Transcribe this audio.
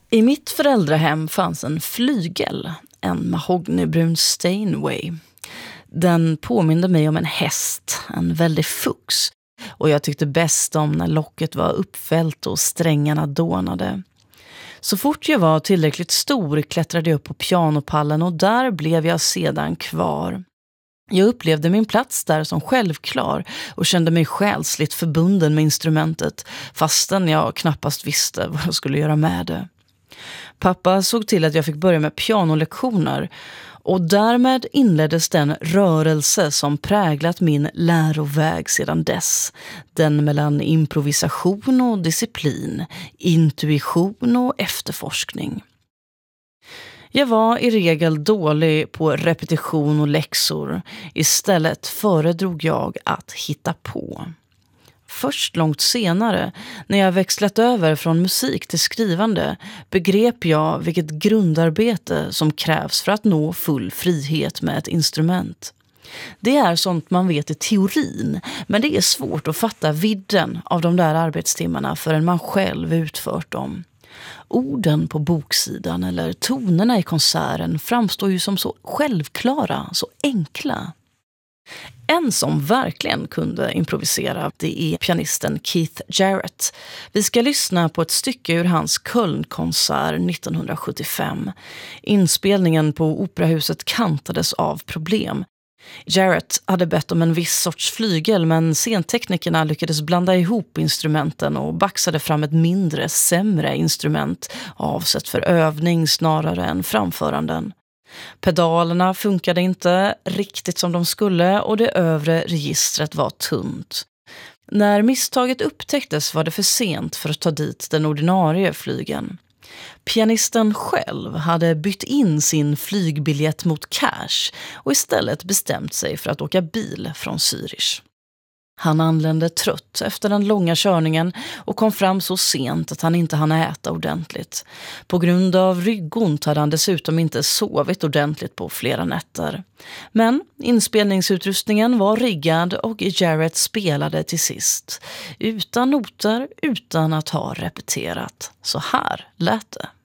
I mitt föräldrahem fanns en flygel, en mahognybrun Steinway. Den påminde mig om en häst, en väldig fux, och jag tyckte bäst om när locket var uppfällt och strängarna dånade. Så fort jag var tillräckligt stor klättrade jag upp på pianopallen och där blev jag sedan kvar. Jag upplevde min plats där som självklar och kände mig själsligt förbunden med instrumentet fastän jag knappast visste vad jag skulle göra med det. Pappa såg till att jag fick börja med pianolektioner och därmed inleddes den rörelse som präglat min läroväg sedan dess. Den mellan improvisation och disciplin, intuition och efterforskning. Jag var i regel dålig på repetition och läxor. Istället föredrog jag att hitta på. Först långt senare, när jag växlat över från musik till skrivande, begrep jag vilket grundarbete som krävs för att nå full frihet med ett instrument. Det är sånt man vet i teorin, men det är svårt att fatta vidden av de där arbetstimmarna förrän man själv utfört dem. Orden på boksidan eller tonerna i konserten framstår ju som så självklara, så enkla. En som verkligen kunde improvisera, det är pianisten Keith Jarrett. Vi ska lyssna på ett stycke ur hans Kölnkonsert 1975. Inspelningen på operahuset kantades av problem. Jarrett hade bett om en viss sorts flygel, men scenteknikerna lyckades blanda ihop instrumenten och baxade fram ett mindre, sämre instrument avsett för övning snarare än framföranden. Pedalerna funkade inte riktigt som de skulle och det övre registret var tunt. När misstaget upptäcktes var det för sent för att ta dit den ordinarie flygen. Pianisten själv hade bytt in sin flygbiljett mot cash och istället bestämt sig för att åka bil från Zürich. Han anlände trött efter den långa körningen och kom fram så sent att han inte hann äta ordentligt. På grund av ryggont hade han dessutom inte sovit ordentligt på flera nätter. Men inspelningsutrustningen var riggad och Jarrett spelade till sist. Utan noter, utan att ha repeterat. Så här lät det.